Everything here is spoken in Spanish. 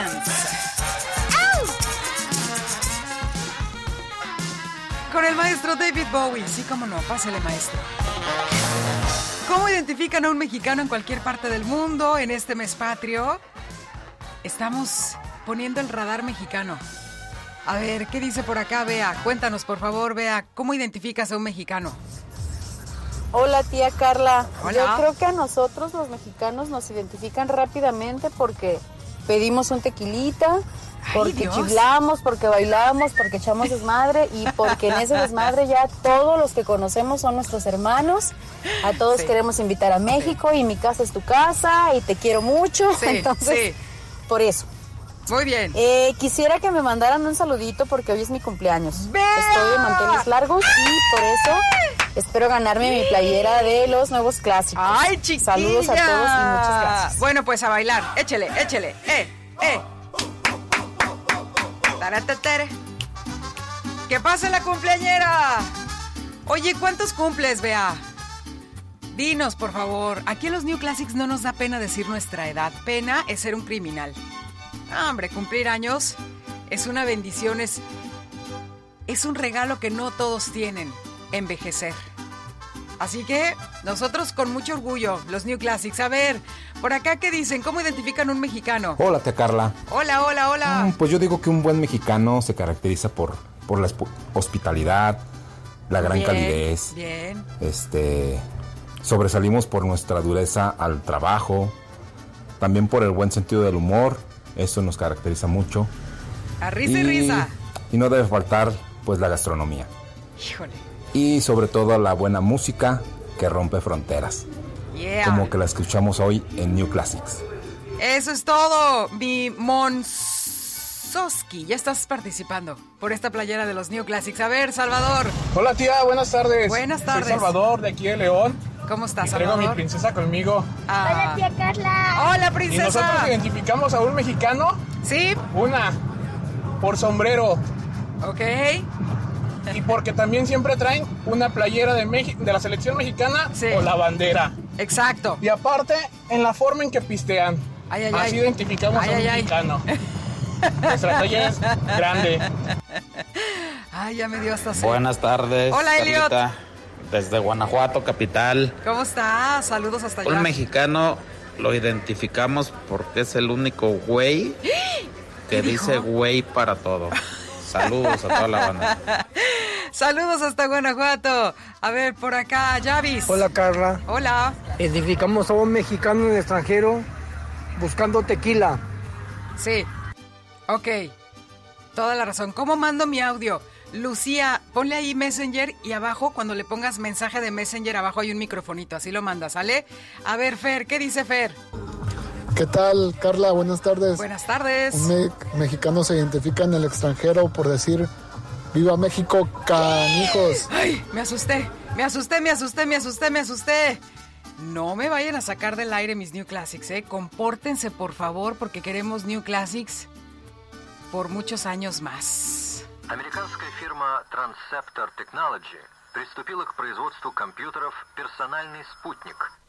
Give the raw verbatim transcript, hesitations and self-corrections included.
Dance. ¡Au! Con el maestro David Bowie. Sí, cómo no, pásele, maestro. ¿Cómo identifican a un mexicano en cualquier parte del mundo en este mes patrio? Estamos poniendo el radar mexicano. A ver, ¿qué dice por acá, Bea? Cuéntanos, por favor, Bea, ¿cómo identificas a un mexicano? Hola, tía Carla. Hola. Yo creo que a nosotros los mexicanos nos identifican rápidamente porque pedimos un tequilita, porque Dios. chiflamos, porque bailamos, porque echamos desmadre y porque en ese desmadre ya todos los que conocemos son nuestros hermanos. A todos Sí. queremos invitar a México y mi casa es tu casa y te quiero mucho. Sí, Entonces, sí. por eso. Muy bien. Eh, quisiera que me mandaran un saludito porque hoy es mi cumpleaños. ¡Bea! Estoy de manteles largos y por eso espero ganarme mi playera de los nuevos clásicos. ¡Ay, chiquilla! Saludos a todos y muchas gracias. Bueno, pues a bailar. Échele, échele. ¡Eh, eh! Taratatara. ¡Que pase la cumpleañera! Oye, ¿cuántos cumples, Bea? Dinos, por favor. Aquí en los New Classics no nos da pena decir nuestra edad. Pena es ser un criminal. Ah, hombre, cumplir años es una bendición, es, es un regalo que no todos tienen, envejecer. Así que nosotros con mucho orgullo, los New Classics. A ver, por acá, ¿qué dicen? ¿Cómo identifican un mexicano? Hola, tía Carla. Hola, hola, hola. Mm, Pues yo digo que un buen mexicano se caracteriza por, por la espo- hospitalidad, la gran Bien, calidez. Bien. Este, sobresalimos por nuestra dureza al trabajo, también por el buen sentido del humor. Eso nos caracteriza mucho. A risa y, risa. Y no debe faltar, pues, la gastronomía. Híjole. Y sobre todo la buena música que rompe fronteras. Yeah. Como que la escuchamos hoy en New Classics. Eso es todo, mi Monsoski. Ya estás participando por esta playera de los New Classics. A ver, Salvador, Hola tía, buenas tardes. Buenas tardes. Soy Salvador, de aquí de León. ¿cómo estás, Y traigo a mi Salvador? princesa conmigo. Ah. Hola, tía Carla. Hola, Y nosotros princesa. identificamos a un mexicano, Sí, una, por sombrero. ok. Y porque también siempre traen una playera de, Meji- de la selección mexicana Sí. o la bandera. Exacto. Y aparte, en la forma en que pistean. Ay, ay, Así ay. identificamos Ay, a un ay, ay. mexicano. Nuestra playera es grande. Ay, ya me dio hasta sed. Buenas tardes. Hola, Eliot. Carlita, desde Guanajuato, capital. ¿Cómo estás? Saludos hasta allá. Un mexicano lo identificamos porque es el único güey ¿Qué que dijo? dice güey para todo. Saludos a toda la banda. Saludos hasta Guanajuato. A ver, por acá, Yavis. Hola Carla, Hola. identificamos a un mexicano en el extranjero buscando tequila. Sí. Ok. Toda la razón. ¿Cómo mando mi audio? Lucía, ponle ahí Messenger y abajo, cuando le pongas mensaje de Messenger, abajo hay un microfonito. Así lo mandas, ¿sale? A ver, Fer, ¿qué dice Fer? ¿Qué tal, Carla? Buenas tardes. Buenas tardes. Un me- mexicano se identifica en el extranjero por decir ¡Viva México, canijos! Ay, me asusté, me asusté, me asusté, me asusté, me asusté. No me vayan a sacar del aire mis New Classics, ¿eh? Compórtense, por favor, porque queremos New Classics por muchos años más. Американская фирма Transceptor Technology приступила к производству компьютеров «Персональный спутник».